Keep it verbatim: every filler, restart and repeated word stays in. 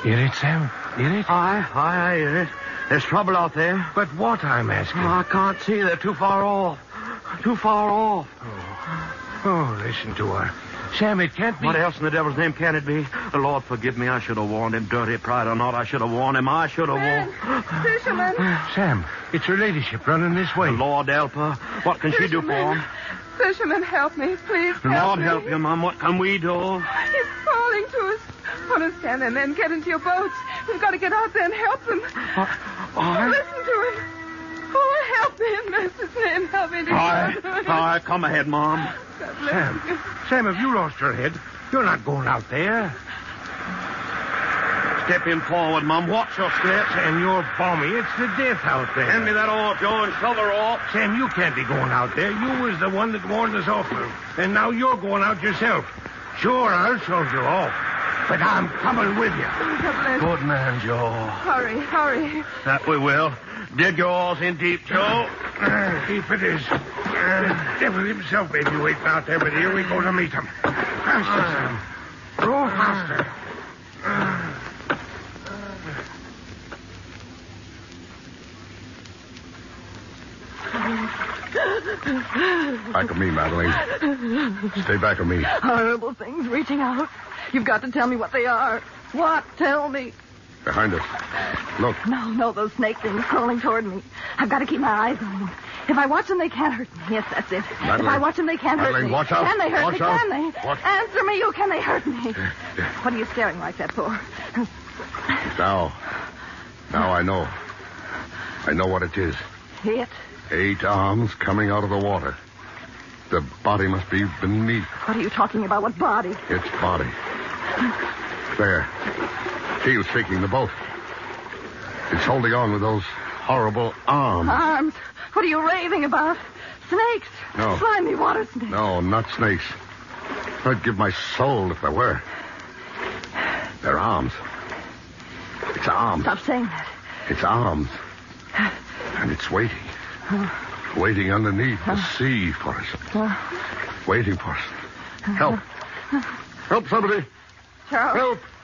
Hear it, Sam? Hear it? Aye, aye, I hear it. There's trouble out there. But what, I'm asking? Oh, I can't see. They're too far off. Too far off. Oh. oh, listen to her. Sam, it can't be... What else in the devil's name can it be? The Lord forgive me. I should have warned him. Dirty pride or not, I should have warned him. I should have warned... Fisherman. Sam, it's her ladyship running this way. The Lord help her. What can Fisherman. she do for him? Fisherman, help me. Please help The Lord me. help you, Mum. What can we do? He's falling to us. Understand, and then get into your boats. We've got to get out there and help them. Uh, oh, listen to him. Oh, help me in mercy's name. Help me. Aye, aye, come ahead, Mom. Sam, Sam, have you lost your head? You're not going out there. Step him forward, Mum. Watch your step. Sam, you're balmy. It's the death out there. Hand me that oar, Joe, and shove her off. Sam, you can't be going out there. You was the one that warned us off. And now you're going out yourself. Sure, I'll shove you off. But I'm coming with you. Good man, Joe. Hurry, hurry. That we will. Dig your oars in deep, Joe. Uh, deep it is. Uh, devil himself may be waiting out there, but here we go to meet him. Faster, Sam. Row faster. Back of me, Madeline. Stay back of me. Horrible things reaching out. You've got to tell me what they are. What? Tell me. Behind us. Look. No, no, those snake things crawling toward me. I've got to keep my eyes on them. If I watch them, they can't hurt me. Yes, that's it. Madeline. If I watch them, they can't Madeline, hurt me. watch out. Can they hurt Watch me? out. Can they? Watch. Answer me, you. Can they hurt me? Yeah, yeah. What are you staring like that for? Now. Now I know. I know what it is. It? Eight arms coming out of the water. The body must be beneath. What are you talking about? What body? Its body. There. Keel's shaking the boat. It's holding on with those horrible arms. Arms? What are you raving about? Snakes? No. Slimy water snakes. No, not snakes. I'd give my soul if there were. They're arms. It's arms. Stop saying that. It's arms. And it's waiting. Waiting underneath the sea for us. Waiting for us. Help. Help somebody. Charles. Help.